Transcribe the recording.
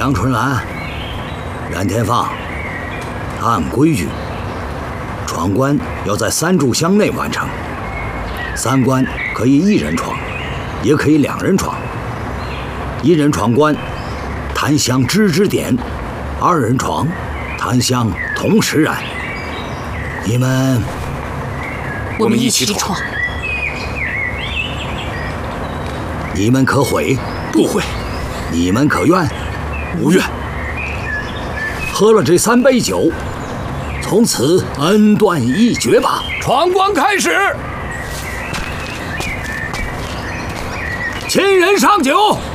杨春兰、任天放，按规矩，闯关要在3炷香内完成。3关可以1人闯，也可以2人闯。1人闯关，檀香支支点；2人闯，檀香同时燃。你们， 我们一起闯。 你们可悔？ 不悔。 你们可愿？ 无愿。 喝了这3杯酒，从此恩断义绝吧。 闯关开始， 亲人上酒。